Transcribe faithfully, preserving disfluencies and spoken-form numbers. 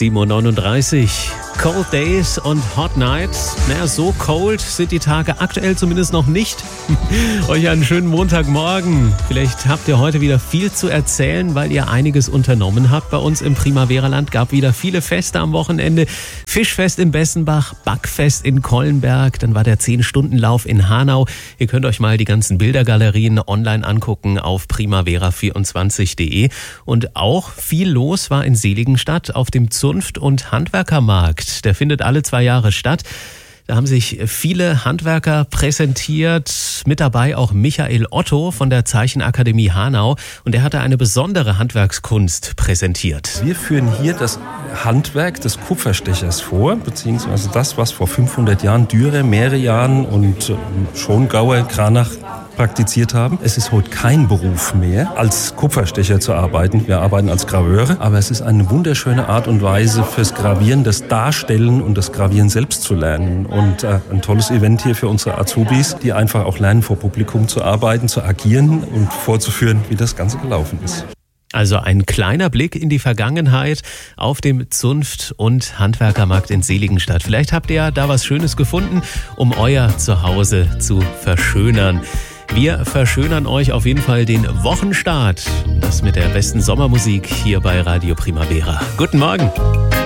sieben Uhr neununddreißig. Cold Days und Hot Nights. Naja, so cold sind die Tage aktuell zumindest noch nicht. Euch einen schönen Montagmorgen. Vielleicht habt ihr heute wieder viel zu erzählen, weil ihr einiges unternommen habt. Bei uns im Primavera-Land gab wieder viele Feste am Wochenende. Fischfest in Bessenbach, Backfest in Kollenberg, dann war der zehn-Stunden-Lauf in Hanau. Ihr könnt euch mal die ganzen Bildergalerien online angucken auf primavera vierundzwanzig punkt de. Und auch viel los war in Seligenstadt auf dem Zunft- und Handwerkermarkt. Der findet alle zwei Jahre statt. Da haben sich viele Handwerker präsentiert, mit dabei auch Michael Otto von der Zeichenakademie Hanau. Und er hatte eine besondere Handwerkskunst präsentiert. Wir führen hier das Handwerk des Kupferstechers vor, beziehungsweise das, was vor fünfhundert Jahren Dürer, Mehrejan und Schongauer, Kranach praktiziert haben. Es ist heute kein Beruf mehr, als Kupferstecher zu arbeiten. Wir arbeiten als Graveure, aber es ist eine wunderschöne Art und Weise fürs Gravieren, das Darstellen und das Gravieren selbst zu lernen. Und äh, ein tolles Event hier für unsere Azubis, die einfach auch lernen, vor Publikum zu arbeiten, zu agieren und vorzuführen, wie das Ganze gelaufen ist. Also ein kleiner Blick in die Vergangenheit auf dem Zunft- und Handwerkermarkt in Seligenstadt. Vielleicht habt ihr ja da was Schönes gefunden, um euer Zuhause zu verschönern. Wir verschönern euch auf jeden Fall den Wochenstart. Das mit der besten Sommermusik hier bei Radio Primavera. Guten Morgen.